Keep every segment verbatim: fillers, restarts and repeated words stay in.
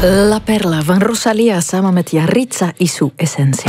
La Perla van Rosalía samen met Yaritza y su Esencia.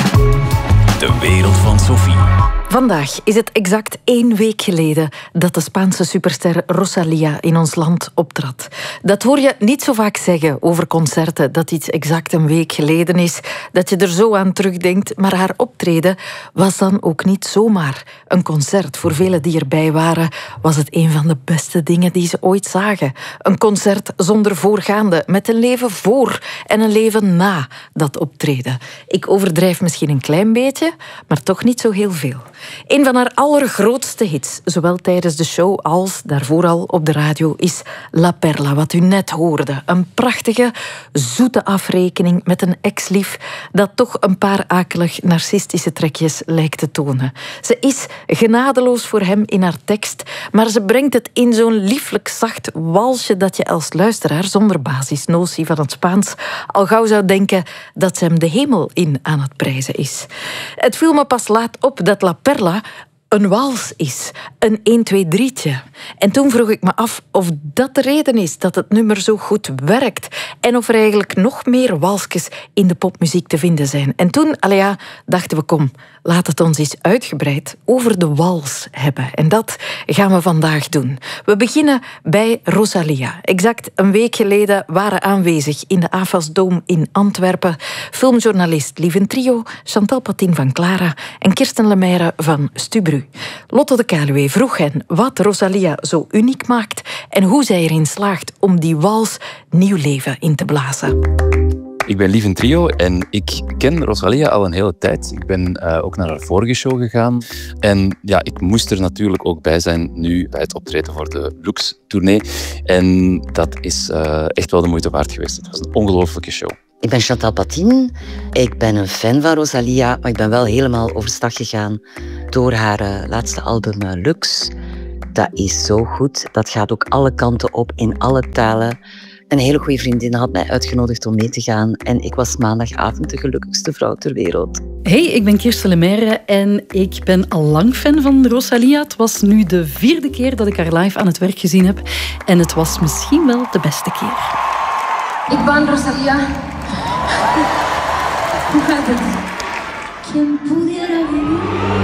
De wereld van Sophie. Vandaag is het exact één week geleden dat de Spaanse superster Rosalía in ons land optrad. Dat hoor je niet zo vaak zeggen over concerten, dat iets exact een week geleden is, dat je er zo aan terugdenkt. Maar haar optreden was dan ook niet zomaar een concert. Voor velen die erbij waren, was het een van de beste dingen die ze ooit zagen. Een concert zonder voorgaande, met een leven voor en een leven na dat optreden. Ik overdrijf misschien een klein beetje, maar toch niet zo heel veel. Een van haar allergrootste hits, zowel tijdens de show als daarvoor al op de radio, is La Perla, wat u net hoorde. Een prachtige, zoete afrekening met een ex-lief dat toch een paar akelig narcistische trekjes lijkt te tonen. Ze is genadeloos voor hem in haar tekst, maar ze brengt het in zo'n lieflijk zacht walsje dat je als luisteraar zonder basisnotie van het Spaans al gauw zou denken dat ze hem de hemel in aan het prijzen is. Het viel me pas laat op dat La Perla een wals is. Een één twee drietje. En toen vroeg ik me af of dat de reden is dat het nummer zo goed werkt. En of er eigenlijk nog meer walsjes in de popmuziek te vinden zijn. En toen, allee ja, dachten we, kom, laat het ons eens uitgebreid over de wals hebben. En dat gaan we vandaag doen. We beginnen bij Rosalía. Exact een week geleden waren aanwezig in de A F A S Dome in Antwerpen filmjournalist Lieven Trio, Chantal Patin van Clara en Kirsten Lemaire van Stubru. Lotte de Kaluwe vroeg hen wat Rosalía zo uniek maakt en hoe zij erin slaagt om die wals nieuw leven in te blazen. Ik ben Lieven Trio en ik ken Rosalía al een hele tijd. Ik ben uh, ook naar haar vorige show gegaan. En ja, ik moest er natuurlijk ook bij zijn nu bij het optreden voor de Lux-tournee. En dat is uh, echt wel de moeite waard geweest. Het was een ongelooflijke show. Ik ben Chantal Patin. Ik ben een fan van Rosalía, maar ik ben wel helemaal overstag gegaan door haar uh, laatste album uh, Lux. Dat is zo goed. Dat gaat ook alle kanten op in alle talen. Een hele goede vriendin had mij uitgenodigd om mee te gaan en ik was maandagavond de gelukkigste vrouw ter wereld. Hey, ik ben Kirsten Lemaire en ik ben al lang fan van Rosalía. Het was nu de vierde keer dat ik haar live aan het werk gezien heb en het was misschien wel de beste keer. Ik ben Rosalía. Hoe gaat het?